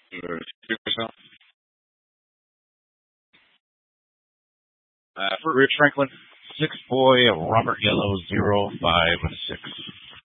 For Rich Franklin, 6 boy, Robert Yellow, 05 6.